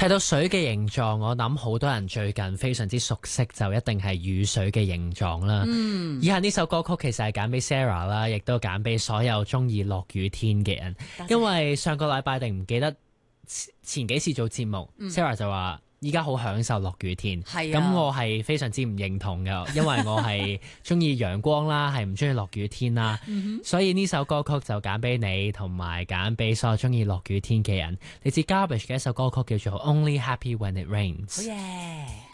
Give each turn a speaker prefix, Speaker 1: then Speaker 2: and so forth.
Speaker 1: 提到水嘅形狀，我諗好多人最近非常之熟悉，就一定係雨水嘅形狀啦。以下呢首歌曲其實係揀俾 Sarah 啦，亦都揀俾所有中意落雨天嘅人。因為上個禮拜定唔記得前幾次做節目，Sarah 就話依家好享受落雨天。咁我係非常之唔認同嘅，因為我係中意陽光啦，係唔中意落雨天啦。所以呢首歌曲就揀俾你，同埋揀俾所有中意落雨天嘅人。嚟自 Garbage 嘅一首歌曲叫做《Only Happy When It Rains》。